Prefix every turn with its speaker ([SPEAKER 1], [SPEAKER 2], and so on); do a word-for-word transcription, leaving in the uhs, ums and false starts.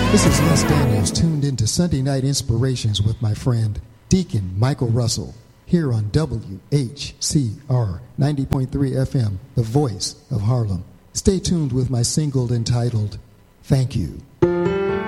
[SPEAKER 1] This is Les Daniels, tuned into Sunday Night Inspirations with my friend Deacon Michael Russell, here on W H C R ninety point three F M, the voice of Harlem. Stay tuned with my single entitled, Thank You.